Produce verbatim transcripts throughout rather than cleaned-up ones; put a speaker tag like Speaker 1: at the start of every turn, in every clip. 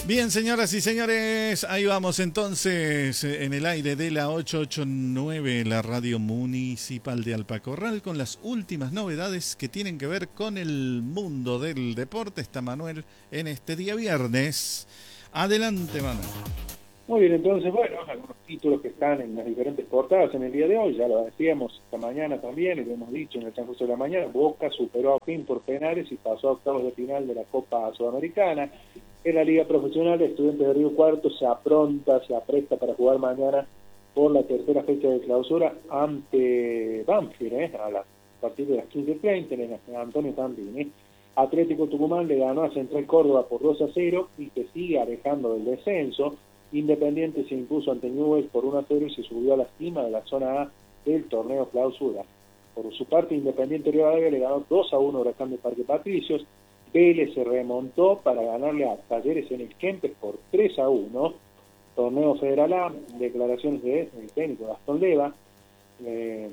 Speaker 1: Bien, señoras y señores, ahí vamos entonces en el aire de la ochocientos ochenta y nueve, la radio municipal de Alpacorral, con las últimas novedades que tienen que ver con el mundo del deporte. Está Manuel en este día viernes. Adelante, Manuel.
Speaker 2: Muy bien, entonces, bueno, algunos títulos que están en las diferentes portadas en el día de hoy, ya lo decíamos esta mañana también, y lo hemos dicho en el transcurso de la mañana. Boca superó a O'Higgins por penales y pasó a octavos de final de la Copa Sudamericana. En la Liga Profesional, Estudiantes de Río Cuarto se apronta, se apresta para jugar mañana por la tercera fecha de clausura ante Banfield, ¿eh? a, la, a partir de las quince treinta, en Antonio Tandini. Atlético Tucumán le ganó a Central Córdoba por dos a cero y se sigue alejando del descenso. Independiente se impuso ante Newell's por uno a cero y se subió a la cima de la zona A del torneo clausura. Por su parte, Independiente Rivadavia le ganó dos a uno a Huracán de Parque Patricios. Vélez se remontó para ganarle a Talleres en el Kempes por tres a uno. Torneo Federal A, declaraciones del de técnico Gastón Leva, eh,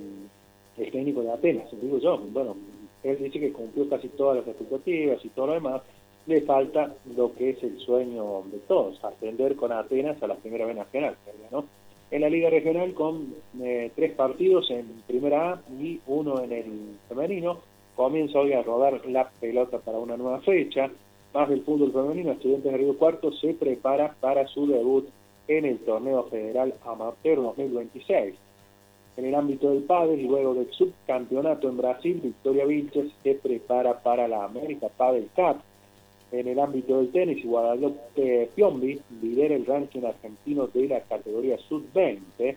Speaker 2: el técnico de Atenas, digo yo. Bueno, él dice que cumplió casi todas las expectativas y todo lo demás. Le falta lo que es el sueño de todos, ascender con Atenas a la primera B nacional, ¿no? En la Liga Regional con eh, tres partidos en Primera A y uno en el femenino, comienza hoy a rodar la pelota para una nueva fecha. Más del fútbol femenino, Estudiantes de Río Cuarto se prepara para su debut en el Torneo Federal Amateur dos mil veintiséis. En el ámbito del pádel, luego del subcampeonato en Brasil, Victoria Vilches se prepara para la América Padel Cup. En el ámbito del tenis, Guadalupe Piombi lidera el ranking argentino de la categoría sub veinte.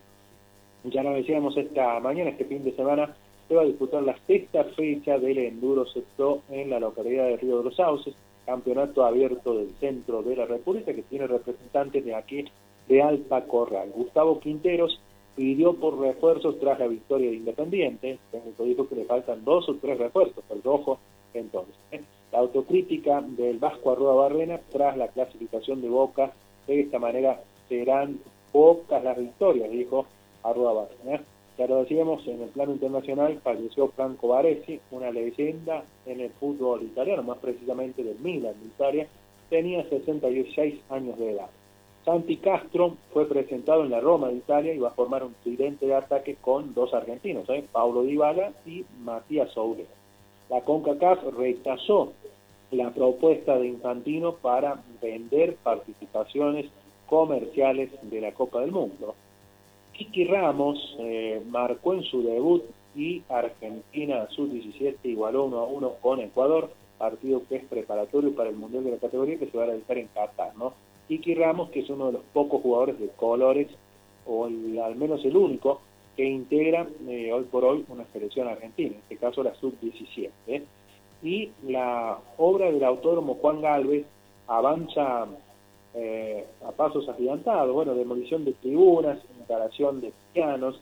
Speaker 2: Ya lo decíamos esta mañana, este fin de semana, se va a disputar la sexta fecha del Enduro Sector en la localidad de Río de los Sauces, campeonato abierto del centro de la República, que tiene representantes de aquí, de Alpacorral. Gustavo Quinteros pidió por refuerzos tras la victoria de Independiente. El técnico dijo que le faltan dos o tres refuerzos, el rojo entonces. ¿eh? La autocrítica del Vasco Arruda Barrena tras la clasificación de Boca: de esta manera serán pocas las victorias, dijo Arruda Barrena. Ya lo decíamos, en el plano internacional falleció Franco Baresi, una leyenda en el fútbol italiano, más precisamente del Milan de Italia. Tenía sesenta y seis años de edad. Santi Castro fue presentado en la Roma de Italia y va a formar un tridente de ataque con dos argentinos, ¿eh? Paulo Dybala y Matías Soule. La CONCACAF rechazó la propuesta de Infantino para vender participaciones comerciales de la Copa del Mundo. Kiki Ramos eh, marcó en su debut y Argentina sub diecisiete igualó uno a uno con Ecuador, partido que es preparatorio para el Mundial de la categoría que se va a realizar en Qatar, ¿no? Kiki Ramos, que es uno de los pocos jugadores de colores, o el, al menos el único, que integra eh, hoy por hoy una selección argentina, en este caso la sub diecisiete. ¿eh? Y la obra del Autódromo Juan Galvez avanza eh, a pasos agigantados. Bueno, demolición de tribunas, instalación de pianos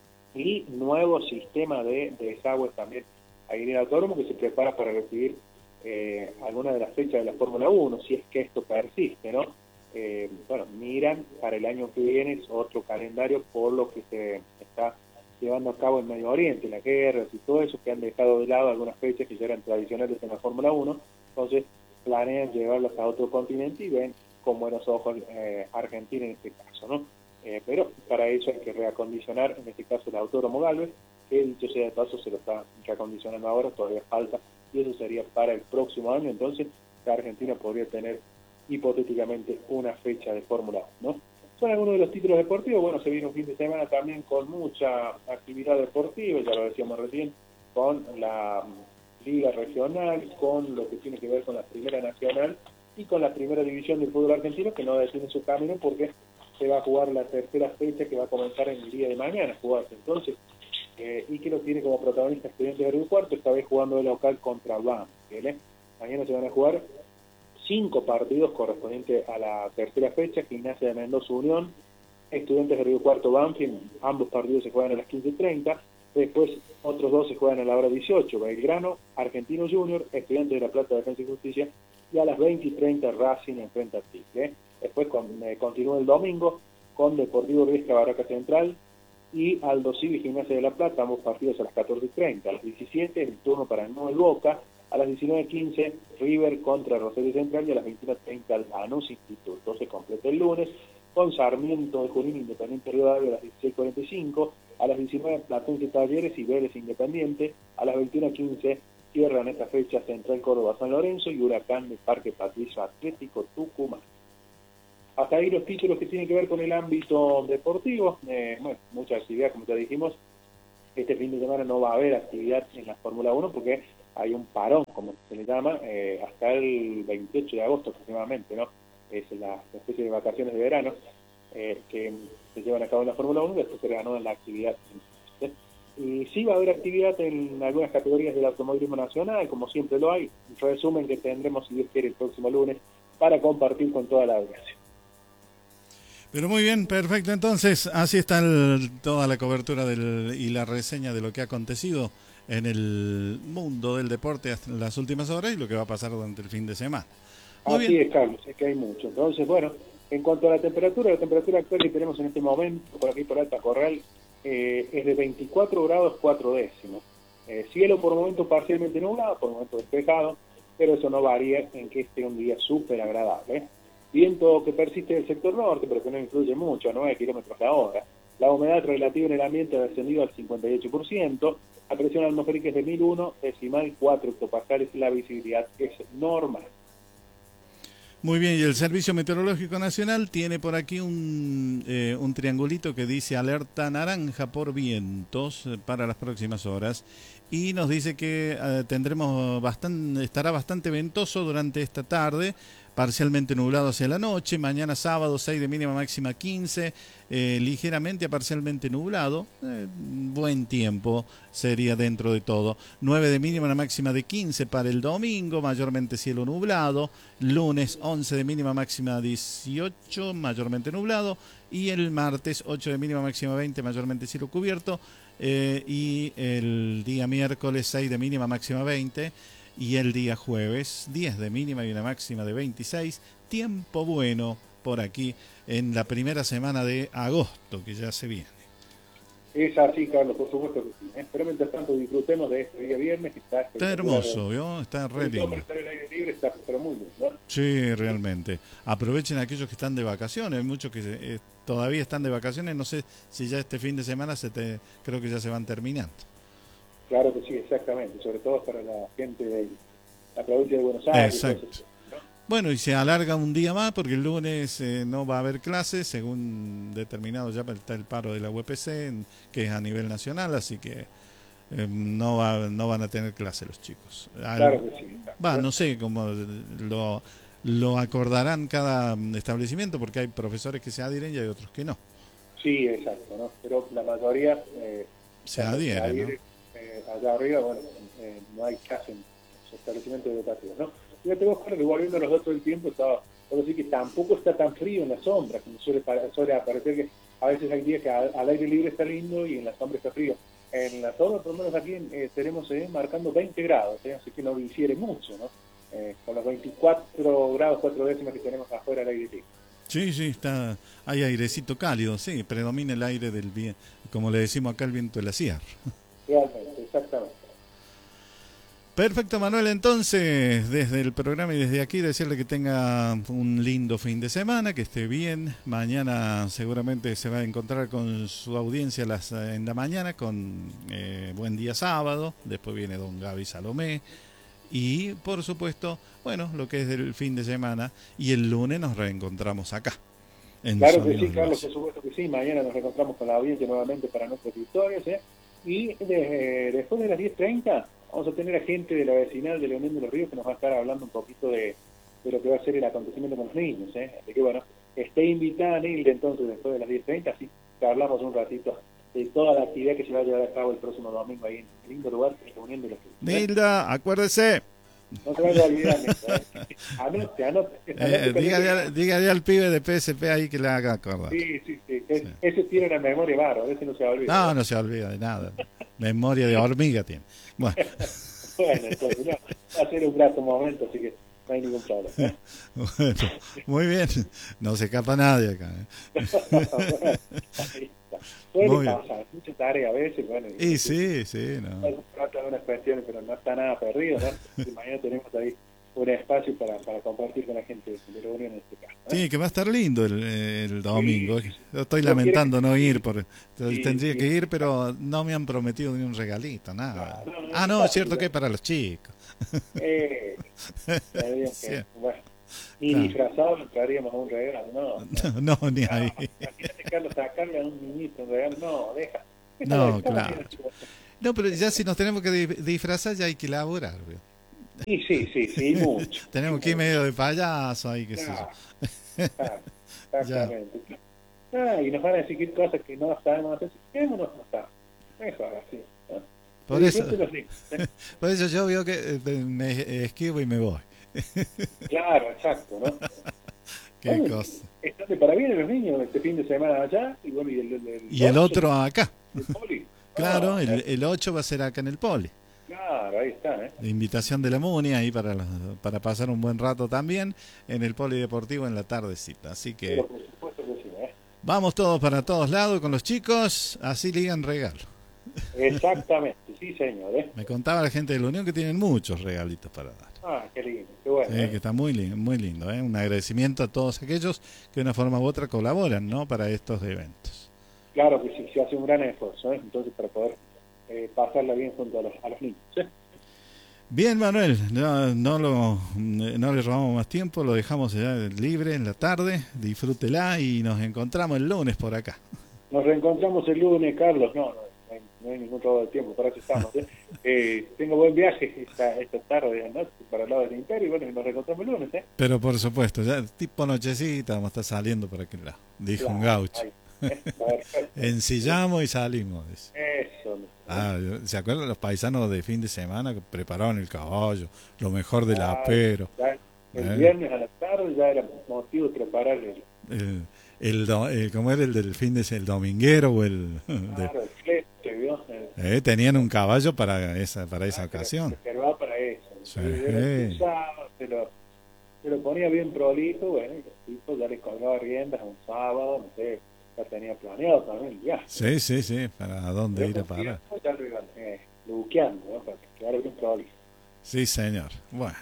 Speaker 2: y nuevo sistema de, de desagües también ahí en el autódromo, que se prepara para recibir eh, alguna de las fechas de la Fórmula uno, si es que esto persiste, ¿no? Eh, bueno, miran para el año que viene es otro calendario por lo que se está llevando a cabo en Medio Oriente, las guerras y todo eso, que han dejado de lado algunas fechas que ya eran tradicionales en la Fórmula uno. Entonces planean llevarlas a otro continente y ven con buenos ojos eh, Argentina en este caso, ¿no? Eh, pero para eso hay que reacondicionar, en este caso el Autódromo Galvez, que dicho sea de paso se lo está reacondicionando ahora, todavía falta, y eso sería para el próximo año. Entonces la Argentina podría tener hipotéticamente una fecha de Fórmula uno, ¿no? Son algunos de los títulos deportivos. Bueno, se viene un fin de semana también con mucha actividad deportiva, ya lo decíamos recién, con la Liga Regional, con lo que tiene que ver con la Primera Nacional y con la Primera División del fútbol argentino, que no detiene su camino porque se va a jugar la tercera fecha, que va a comenzar en el día de mañana a jugarse. Entonces, eh, y que lo tiene como protagonista Estudiantes de Río Cuarto, esta vez jugando de local contra Banfield, ¿eh? Mañana se van a jugar cinco partidos correspondientes a la tercera fecha: Gimnasia de Mendoza Unión, Estudiantes de Río Cuarto Banfield. Ambos partidos se juegan a las quince treinta. Después otros dos se juegan a la hora dieciocho, Belgrano, Argentino Junior, Estudiantes de La Plata, Defensa y Justicia, y a las veinte y treinta Racing enfrenta a Tigre. ¿eh? Después con, eh, continúa el domingo con Deportivo Riestra Barraca Central y Aldo Civi Gimnasia de La Plata, ambos partidos a las catorce y treinta. A las diecisiete el turno para el Boca, A las diecinueve quince, River contra Rosario Central, y a las veintiuno treinta, Lanús Instituto. Se completa el lunes con Sarmiento de Junín, Independiente Rivadavia a las dieciséis cuarenta y cinco, a las diecinueve, Platense Talleres y Vélez Independiente, a las veintiuno quince, cierran esta fecha Central Córdoba San Lorenzo y Huracán de Parque Patricio Atlético Tucumán. Hasta ahí los títulos que tienen que ver con el ámbito deportivo. Eh, bueno, mucha actividad, como ya dijimos. Este fin de semana no va a haber actividad en la Fórmula uno porque hay un parón, como se le llama, eh, hasta el veintiocho de agosto aproximadamente, ¿no? Es la, la especie de vacaciones de verano eh, que se llevan a cabo en la Fórmula uno y después se reanuda la actividad. ¿Sí? Y sí va a haber actividad en algunas categorías del automovilismo nacional, como siempre lo hay. Un resumen que tendremos, si Dios quiere, el próximo lunes para compartir con toda la audiencia.
Speaker 1: Pero muy bien, perfecto. Entonces, así está el, toda la cobertura del, y la reseña de lo que ha acontecido en el mundo del deporte hasta las últimas horas y lo que va a pasar durante el fin de semana. Muy
Speaker 2: Así
Speaker 1: bien.
Speaker 2: es, Carlos, es que hay mucho. Entonces, bueno, en cuanto a la temperatura, la temperatura actual que tenemos en este momento, por aquí por Alta Corral, eh, es de veinticuatro grados cuatro décimos. Eh, cielo por momentos parcialmente nublado, por momentos despejado, pero eso no varía en que esté un día súper agradable, ¿eh? Viento que persiste del sector norte, pero que no influye mucho, a nueve kilómetros la hora. La humedad relativa en el ambiente ha descendido al cincuenta y ocho por ciento. La presión atmosférica es de mil uno, decimal cuatro hectopascales. La visibilidad es normal.
Speaker 1: Muy bien, y el Servicio Meteorológico Nacional tiene por aquí un, eh, un triangulito que dice alerta naranja por vientos para las próximas horas y nos dice que eh, tendremos bastante, estará bastante ventoso durante esta tarde, parcialmente nublado hacia la noche, mañana sábado seis de mínima, máxima quince, eh, ligeramente a parcialmente nublado, eh, buen tiempo sería dentro de todo, nueve de mínima, una máxima de quince para el domingo, mayormente cielo nublado, lunes once de mínima, máxima dieciocho, mayormente nublado, y el martes ocho de mínima, máxima veinte, mayormente cielo cubierto, eh, y el día miércoles seis de mínima, máxima veinte, y el día jueves diez de mínima y una máxima de veintiséis, tiempo bueno por aquí en la primera semana de agosto que ya se viene.
Speaker 2: Es así, Carlos, por supuesto que sí. Pero mientras tanto disfrutemos de este día viernes, que está,
Speaker 1: está hermoso, ¿vio? Está re lindo.
Speaker 2: Estar el aire libre está pero muy lindo, ¿no?
Speaker 1: Sí, realmente. Aprovechen aquellos que están de vacaciones, hay muchos que eh, todavía están de vacaciones, no sé si ya este fin de semana se te, creo que ya se van terminando.
Speaker 2: Claro que sí, exactamente, sobre todo para la gente de la provincia de Buenos Aires.
Speaker 1: Exacto.
Speaker 2: Entonces, ¿no?
Speaker 1: Bueno, y se alarga un día más porque el lunes eh, no va a haber clases, según determinado ya está el paro de la U P C, en, que es a nivel nacional, así que eh, no va, no van a tener clase los chicos. Al,
Speaker 2: claro que sí.
Speaker 1: Va, no sé cómo lo, lo acordarán cada establecimiento, porque hay profesores que se adhieren y hay otros que no.
Speaker 2: Sí, exacto, ¿no? Pero la mayoría eh,
Speaker 1: se adhieren,
Speaker 2: adhiere, ¿no? Eh, allá arriba, bueno, eh, no hay clase en los establecimientos educativos, ¿no? Fíjate vos, Carlos, que volviendo a los datos del tiempo, estaba, puedo decir que tampoco está tan frío en la sombra, como suele, suele aparecer, que a veces hay días que al, al aire libre está lindo y en la sombra está frío. En la sombra, por lo menos aquí, eh, tenemos eh, marcando veinte grados, eh, así que no difiere mucho, ¿no? Eh, con los veinticuatro grados, cuatro décimas que tenemos afuera al aire libre.
Speaker 1: Sí, sí, está, hay airecito cálido, sí, predomina el aire del viento, como le decimos acá, el viento de la sierra.
Speaker 2: Realmente, exactamente.
Speaker 1: Perfecto, Manuel, entonces, desde el programa y desde aquí, decirle que tenga un lindo fin de semana, que esté bien. Mañana seguramente se va a encontrar con su audiencia las, en la mañana con eh, Buen Día Sábado, después viene don Gaby Salomé y, por supuesto, bueno, lo que es del fin de semana, y el lunes nos reencontramos acá. En
Speaker 2: claro que sí, Carlos, por supuesto que sí. Mañana nos reencontramos con la audiencia nuevamente para nuestras historias, ¿eh? Y de, después de las diez treinta vamos a tener a gente de la vecinal de la Unión de los Ríos que nos va a estar hablando un poquito de, de lo que va a ser el acontecimiento con los niños, ¿eh? Así que bueno, esté invitada Nilde entonces después de las diez treinta, así que hablamos un ratito de toda la actividad que se va a llevar a cabo el próximo domingo ahí en el lindo lugar que es la Unión de los Ríos, ¿eh?
Speaker 1: Nilda, acuérdese.
Speaker 2: No se vaya a olvidar, ¿eh? Anote, anote.
Speaker 1: Eh, dígale, dígale al pibe de P S P ahí que le haga acordar.
Speaker 2: Sí, sí, sí. sí. Ese tiene una memoria bárbara, ese no se olvida.
Speaker 1: No, no se olvida de nada. Memoria de hormiga tiene. Bueno,
Speaker 2: bueno entonces no, va a ser un grato momento, así que no hay ningún problema, ¿eh?
Speaker 1: Bueno, muy bien. No se escapa nadie acá, ¿eh?
Speaker 2: Bueno, ahí está. Puede pasar, mucha tarea a veces, bueno.
Speaker 1: Y, y sí, sí, no.
Speaker 2: Se trata de unas cuestiones, pero no está nada perdido, ¿no? Mañana tenemos ahí un espacio para, para compartir con la gente de la Unión en este caso, ¿eh?
Speaker 1: Sí, que va a estar lindo el, el domingo.
Speaker 2: Sí,
Speaker 1: Yo estoy
Speaker 2: no
Speaker 1: lamentando
Speaker 2: que...
Speaker 1: no ir, por,
Speaker 2: sí,
Speaker 1: tendría
Speaker 2: sí.
Speaker 1: que ir, pero no me han prometido ni un regalito, nada.
Speaker 2: No, no, no,
Speaker 1: ah, no,
Speaker 2: no,
Speaker 1: es cierto
Speaker 2: no.
Speaker 1: que es para los chicos.
Speaker 2: Eh,
Speaker 1: Sí.
Speaker 2: que, bueno, ni
Speaker 1: Claro.
Speaker 2: disfrazado le traeríamos un regalo, no.
Speaker 1: No, no, ni ahí.
Speaker 2: No, imagínate, Carlos, sacarle a un niñito un regalo, no, deja.
Speaker 1: No,
Speaker 2: Está
Speaker 1: claro.
Speaker 2: bien.
Speaker 1: No, pero ya si nos tenemos que di- disfrazar ya hay que laburar. ¿Ve?
Speaker 2: Sí, sí, sí, sí, mucho.
Speaker 1: Tenemos que ir medio de payaso ahí, qué sé
Speaker 2: Claro,
Speaker 1: yo.
Speaker 2: claro, exactamente. Ah, y nos van a decir cosas que no sabemos hacer. Quedémonos no está. Mejor así, ¿no?
Speaker 1: Por eso,
Speaker 2: Disfrútenlo así, ¿eh?
Speaker 1: por eso yo veo que eh, me esquivo y me voy.
Speaker 2: Claro, exacto, ¿no?
Speaker 1: Qué
Speaker 2: Bueno,
Speaker 1: cosa.
Speaker 2: están de parabienes los niños este fin de semana allá y bueno, y el, el, el,
Speaker 1: Y el
Speaker 2: ocho,
Speaker 1: otro acá.
Speaker 2: el poli.
Speaker 1: Claro,
Speaker 2: Ah,
Speaker 1: el, el ocho va a ser acá en el Poli.
Speaker 2: claro, ahí está, ¿eh?
Speaker 1: La invitación de la MUNI ahí para, los- para pasar un buen rato también en el Polideportivo en la tardecita. Así que
Speaker 2: Pero por supuesto que sí, ¿eh?
Speaker 1: vamos todos para todos lados con los chicos, así ligan regalo.
Speaker 2: Exactamente, sí, señor, ¿eh?
Speaker 1: Me contaba la gente de la Unión que tienen muchos regalitos para dar.
Speaker 2: Ah, qué lindo, qué bueno.
Speaker 1: Sí,
Speaker 2: ¿eh?
Speaker 1: que está muy lindo, muy lindo, ¿eh? Un agradecimiento a todos aquellos que de una forma u otra colaboran, ¿no? Para estos eventos.
Speaker 2: Claro que sí, se hace un gran esfuerzo, ¿eh? Entonces, para poder eh, pasarla bien junto a los, a los niños, ¿eh?
Speaker 1: Bien, Manuel, no, no, lo, no le robamos más tiempo, lo dejamos ya libre en la tarde, disfrútela y nos encontramos el lunes por acá.
Speaker 2: Nos reencontramos el lunes, Carlos. No, no, no hay, no hay ningún robo de tiempo, para eso estamos, ¿eh? Eh, tengo buen viaje esta, esta tarde, ¿no? Para el lado del Imperio y bueno, nos reencontramos el lunes, ¿eh?
Speaker 1: Pero por supuesto, ya tipo nochecita vamos a estar saliendo por aquel lado, dijo
Speaker 2: Claro,
Speaker 1: un gaucho.
Speaker 2: ahí, ¿eh? Perfecto.
Speaker 1: Ensillamos y salimos. Dice.
Speaker 2: Eso. ¿no?
Speaker 1: Ah, ¿se acuerdan los paisanos de fin de semana que preparaban el caballo, lo mejor del
Speaker 2: Ah,
Speaker 1: apero?
Speaker 2: ya el
Speaker 1: ¿Eh?
Speaker 2: viernes a la tarde ya era motivo de preparar el,
Speaker 1: El, el, do- el- ¿cómo era el del fin de semana? ¿El dominguero o el...? de-
Speaker 2: claro, el flete, ¿vio? El-
Speaker 1: eh, tenían un caballo para esa, para esa
Speaker 2: ah, que
Speaker 1: ocasión.
Speaker 2: se reservaba para eso.
Speaker 1: Sí.
Speaker 2: Era un sábado, se lo, se lo ponía bien prolijo, bueno, y los tipos ya le colgaba riendas un sábado, no sé, ya tenía planeado también el viaje.
Speaker 1: Sí, sí, sí, para dónde ir a
Speaker 2: Pero con
Speaker 1: parar.
Speaker 2: tiempo ya lo iban eh, buqueando, ¿no? Para que quedara bien prolijo.
Speaker 1: Sí, señor. Bueno.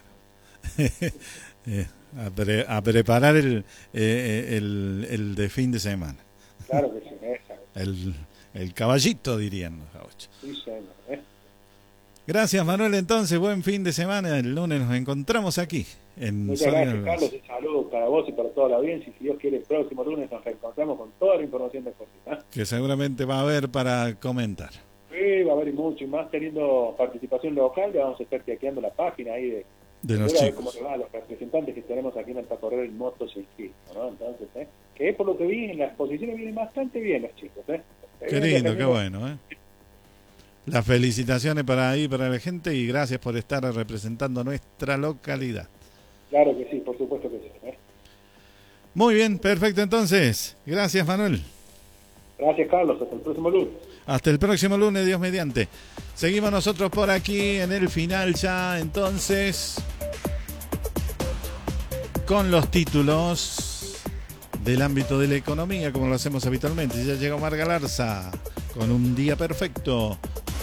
Speaker 1: Eh, a, pre- a preparar el, eh, el, el de fin de semana.
Speaker 2: Claro que sí, exacto.
Speaker 1: El, el caballito, dirían los gauchos.
Speaker 2: Sí, señor, ¿eh?
Speaker 1: Gracias, Manuel. Entonces, buen fin de semana. El lunes nos encontramos aquí. En
Speaker 2: Muchas
Speaker 1: Sol y
Speaker 2: gracias,
Speaker 1: Albas.
Speaker 2: Carlos. Un saludo para vos y para toda la audiencia. Y si Dios quiere, el próximo lunes nos reencontramos con toda la información deportiva, ¿eh?
Speaker 1: Que seguramente va a haber para comentar.
Speaker 2: Sí, va a haber mucho y más teniendo participación local. Ya vamos a estar chequeando la página ahí de,
Speaker 1: De los
Speaker 2: ver a ver cómo
Speaker 1: chicos.
Speaker 2: le va a los representantes que tenemos aquí en el Tacorrer el motociclismo, ¿no? Entonces, ¿eh? Que por lo que vi en las posiciones vienen bastante bien los chicos, ¿eh?
Speaker 1: Qué lindo, qué bueno, ¿eh? Las felicitaciones para ahí, para la gente, y gracias por estar representando nuestra localidad.
Speaker 2: Claro que sí, por supuesto que sí, ¿eh?
Speaker 1: Muy bien, perfecto entonces. Gracias, Manuel.
Speaker 2: Gracias, Carlos. Hasta el próximo lunes.
Speaker 1: Hasta el próximo lunes, Dios mediante. Seguimos nosotros por aquí en el final ya, entonces, con los títulos del ámbito de la economía, como lo hacemos habitualmente. Ya llegó Mar Galarza con un día perfecto.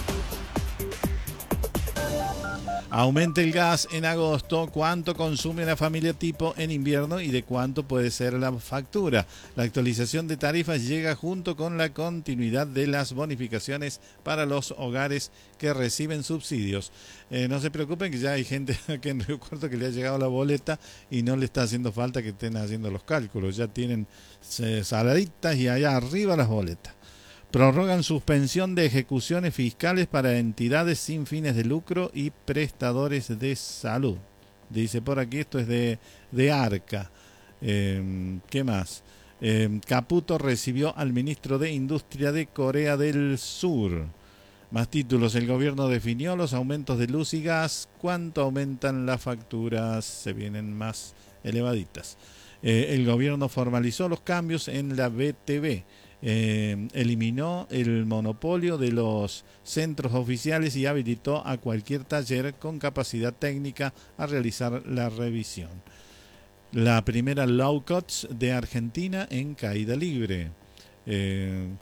Speaker 1: Aumenta el gas en agosto. ¿Cuánto consume una familia tipo en invierno y de cuánto puede ser la factura? La actualización de tarifas llega junto con la continuidad de las bonificaciones para los hogares que reciben subsidios. Eh, no se preocupen que ya hay gente aquí en Río Cuarto que le ha llegado la boleta y no le está haciendo falta que estén haciendo los cálculos. Ya tienen eh, saladitas y allá arriba las boletas. Prorrogan suspensión de ejecuciones fiscales para entidades sin fines de lucro y prestadores de salud. Dice por aquí, esto es de, de Arca. Eh, ¿Qué más? Eh, Caputo recibió al ministro de Industria de Corea del Sur. Más títulos. El gobierno definió los aumentos de luz y gas. ¿Cuánto aumentan las facturas? Se vienen más elevaditas. Eh, el gobierno formalizó los cambios en la B T V. Eh, eliminó el monopolio de los centros oficiales y habilitó a cualquier taller con capacidad técnica a realizar la revisión. La primera low cost de Argentina en caída libre. Eh,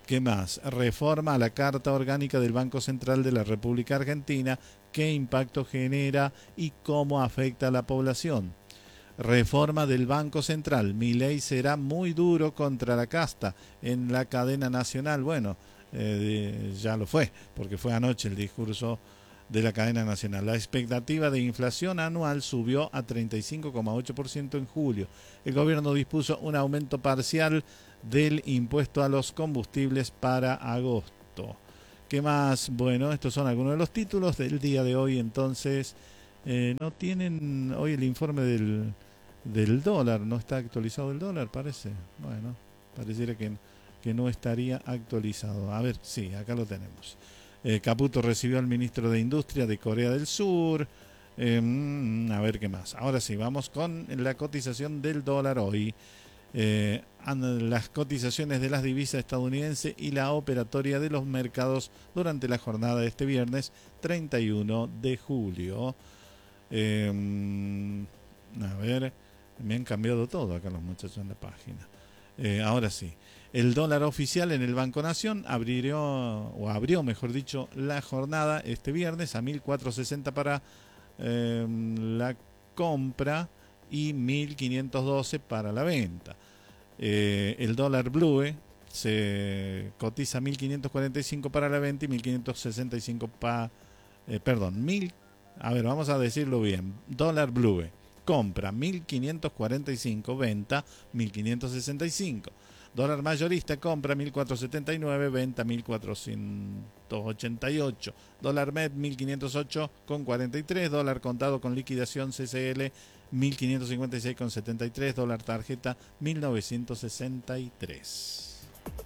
Speaker 1: ¿Qué más? Reforma a la Carta Orgánica del Banco Central de la República Argentina. ¿Qué impacto genera y cómo afecta a la población? Reforma del Banco Central. Milei será muy duro contra la casta en la cadena nacional. Bueno, eh, ya lo fue, porque fue anoche el discurso de la cadena nacional. La expectativa de inflación anual subió a treinta y cinco coma ocho por ciento en julio. El gobierno dispuso un aumento parcial del impuesto a los combustibles para agosto. ¿Qué más? Bueno, estos son algunos de los títulos del día de hoy. Entonces, eh, no tienen hoy el informe del, del dólar. No está actualizado el dólar, parece. Bueno, pareciera que, que no estaría actualizado. A ver, sí, acá lo tenemos. Eh, Caputo recibió al ministro de Industria de Corea del Sur. Eh, a ver qué más. Ahora sí, vamos con la cotización del dólar hoy. Eh, las cotizaciones de las divisas estadounidenses y la operatoria de los mercados durante la jornada de este viernes treinta y uno de julio. Eh, a ver, me han cambiado todo acá los muchachos en la página. Eh, ahora sí, el dólar oficial en el Banco Nación abrió, o abrió mejor dicho, la jornada este viernes a mil cuatrocientos sesenta para eh, la compra y mil quinientos doce para la venta. Eh, el dólar blue se cotiza mil quinientos cuarenta y cinco para la venta y mil quinientos sesenta y cinco para, eh, perdón, mil, a ver, vamos a decirlo bien. Dólar blue, compra mil quinientos cuarenta y cinco, venta mil quinientos sesenta y cinco. Dólar mayorista, compra mil cuatrocientos setenta y nueve, venta mil cuatrocientos ochenta y ocho. Dólar M E D mil quinientos ocho con cuarenta y tres. Dólar contado con liquidación C C L mil quinientos cincuenta y seis con setenta y tres. Dólar tarjeta mil novecientos sesenta y tres.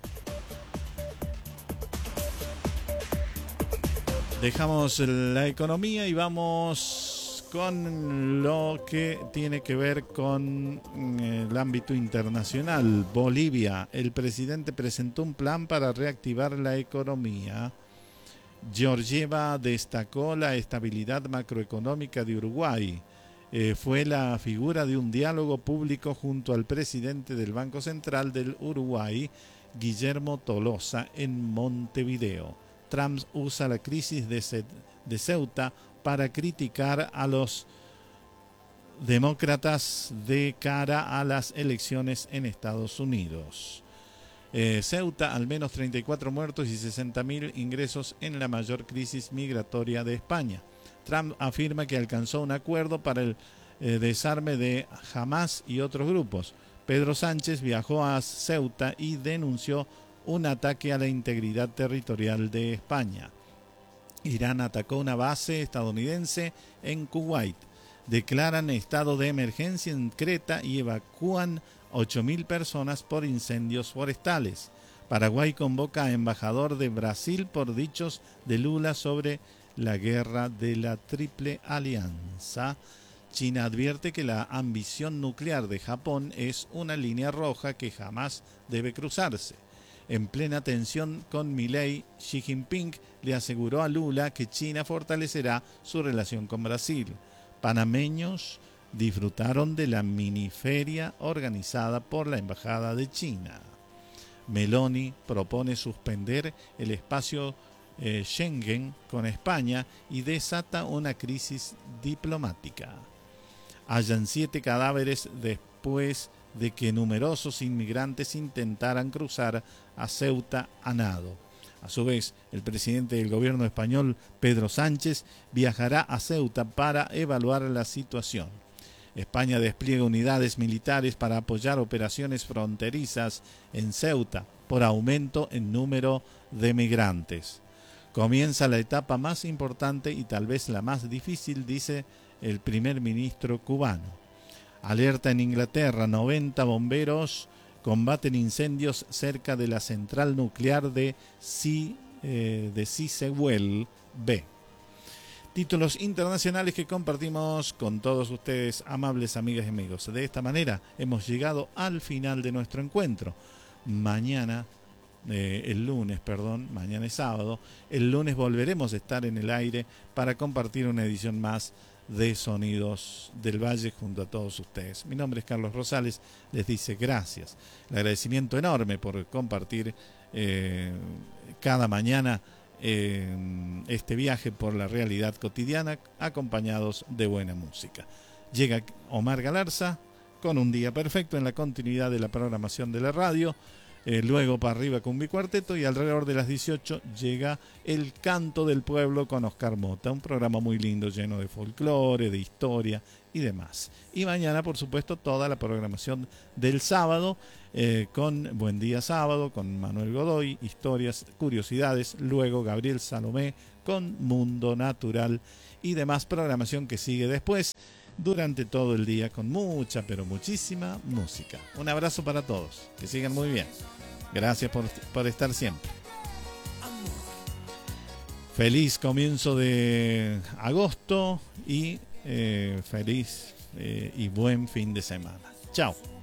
Speaker 1: Dejamos la economía y vamos con lo que tiene que ver con el ámbito internacional. Bolivia, el presidente presentó un plan para reactivar la economía. Georgieva destacó la estabilidad macroeconómica de Uruguay. Eh, fue la figura de un diálogo público junto al presidente del Banco Central del Uruguay, Guillermo Tolosa, en Montevideo. Trump usa la crisis de, Ce- de Ceuta para criticar a los demócratas de cara a las elecciones en Estados Unidos. Eh, Ceuta, al menos treinta y cuatro muertos y sesenta mil ingresos en la mayor crisis migratoria de España. Trump afirma que alcanzó un acuerdo para el eh, desarme de Hamas y otros grupos. Pedro Sánchez viajó a Ceuta y denunció un ataque a la integridad territorial de España. Irán atacó una base estadounidense en Kuwait. Declaran estado de emergencia en Creta y evacúan ocho mil personas por incendios forestales. Paraguay convoca a embajador de Brasil por dichos de Lula sobre la guerra de la Triple Alianza. China advierte que la ambición nuclear de Japón es una línea roja que jamás debe cruzarse. En plena tensión con Milei, Xi Jinping le aseguró a Lula que China fortalecerá su relación con Brasil. Panameños disfrutaron de la miniferia organizada por la Embajada de China. Meloni propone suspender el espacio eh, Schengen con España y desata una crisis diplomática. Hallan siete cadáveres después de que numerosos inmigrantes intentaran cruzar a Ceuta a nado. A su vez, el presidente del gobierno español, Pedro Sánchez, viajará a Ceuta para evaluar la situación. España despliega unidades militares para apoyar operaciones fronterizas en Ceuta por aumento en número de migrantes. Comienza la etapa más importante y tal vez la más difícil, dice el primer ministro cubano. Alerta en Inglaterra, noventa bomberos combaten incendios cerca de la central nuclear de, C, eh, de Sisewell B. Títulos internacionales que compartimos con todos ustedes, amables amigas y amigos. De esta manera hemos llegado al final de nuestro encuentro. Mañana, eh, el lunes, perdón, mañana es sábado, el lunes volveremos a estar en el aire para compartir una edición más de Sonidos del Valle junto a todos ustedes. Mi nombre es Carlos Rosales, les dice gracias. El agradecimiento enorme por compartir eh, cada mañana eh, este viaje por la realidad cotidiana acompañados de buena música. Llega Omar Galarza con Un Día Perfecto en la continuidad de la programación de la radio. Eh, luego para arriba con mi cuarteto y alrededor de las dieciocho llega El Canto del Pueblo con Oscar Mota, un programa muy lindo lleno de folclore, de historia y demás. Y mañana, por supuesto, toda la programación del sábado eh, con Buen Día Sábado, con Manuel Godoy, historias, curiosidades, luego Gabriel Salomé con Mundo Natural y demás programación que sigue después durante todo el día con mucha, pero muchísima música. Un abrazo para todos, que sigan muy bien. Gracias por, por estar siempre. Feliz comienzo de agosto y eh, feliz eh, y buen fin de semana. Chao.